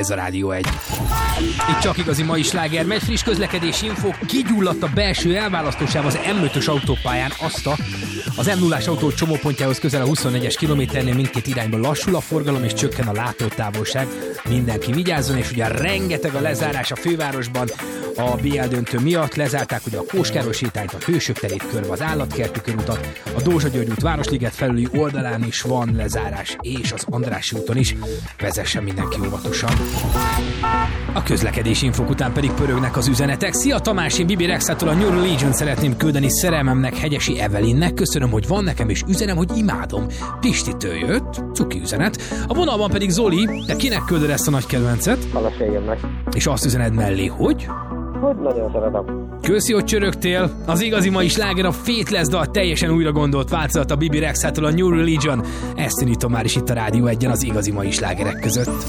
ez a Rádió 1. Itt csak igazi mai sláger megy, friss közlekedési info, kigyulladt a belső elválasztósáv az M5-ös autópályán, az M0-ás autó csomópontjához közel a 24-es kilométernél mindkét irányban lassul a forgalom és csökken a látótávolság. Mindenki vigyázzon, és ugye rengeteg a lezárás a fővárosban a BL döntő miatt. Lezárták ugye a Kóskároly sétányt, a Hősök terét körbe, az Állatkerti körutat, a Dózsa György út Városliget felüli oldalán is van lezárás, és az Andrássy úton is. Vezessen mindenki óvatosan. A közlekedési infók után pedig pörögnek az üzenetek. Szia Tamás, én Bibi Rexától a New Religion szeretném küldeni szerelmemnek, Hegyesi Evelinnek. Köszönöm, hogy van nekem, és üzenem, hogy imádom. Pistitől jött, cuki üzenet. A vonalban pedig Zoli, te kinek küldöd ezt a nagy kedvencet? Feleségemnek. És azt üzened mellé, hogy? Hogy nagyon szeretem. Köszi, hogy csörögtél. Az igazi mai sláger a Faithless dal teljesen újra gondolt változat a Bibi Rexától a New Religion. Ezt indítom már is itt a Rádió 1-en az igazi mai slágerek között.